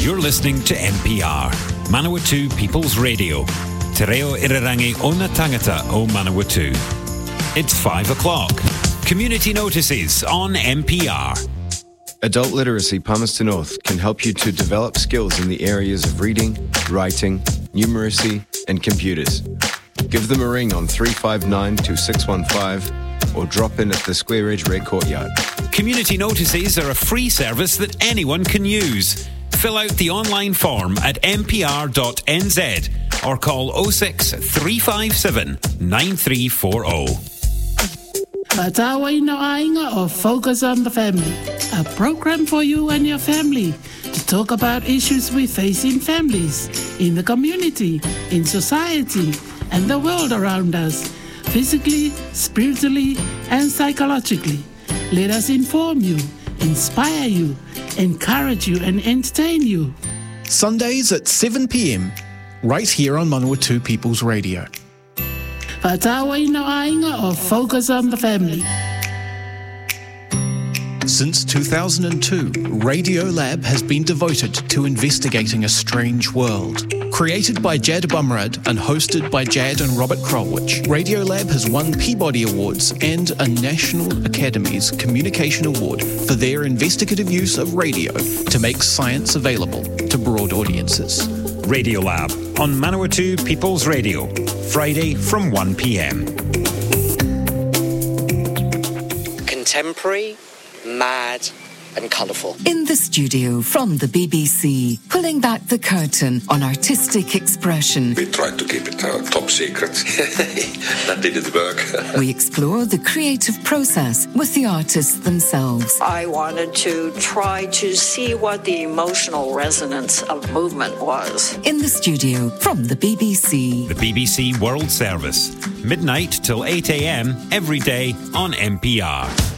You're listening to NPR, Manawatu People's Radio. Te reo irirangi o na tangata o Manawatu. It's 5 o'clock. Community notices on NPR. Adult Literacy Palmerston North can help you to develop skills in the areas of reading, writing, numeracy, and computers. Give them a ring on 359-2615 or drop in at the Square Edge Red Courtyard. Community notices are a free service that anyone can use. Fill out the online form at npr.nz or call 06 357 9340. Patawa ino ainga or Focus on the Family, a program for you and your family to talk about issues we face in families, in the community, in society, and the world around us, physically, spiritually, and psychologically. Let us inform you, inspire you, encourage you, and entertain you. Sundays at 7 p.m, right here on Manawatu People's Radio. Patawa ino ainga or Focus on the Family. Since 2002, Radiolab has been devoted to investigating a strange world. Created by Jad Bumrad and hosted by Jad and Robert Krulwich, Radiolab has won Peabody Awards and a National Academy's Communication Award for their investigative use of radio to make science available to broad audiences. Radiolab on Manawatu People's Radio, Friday from 1 p.m. Contemporary, mad and colourful. In the studio from the BBC, pulling back the curtain on artistic expression. We tried to keep it top secret. That didn't work. We explore the creative process with the artists themselves. I wanted to try to see what the emotional resonance of movement was. In the studio from the BBC. The BBC World Service, midnight till 8 a.m. every day on NPR.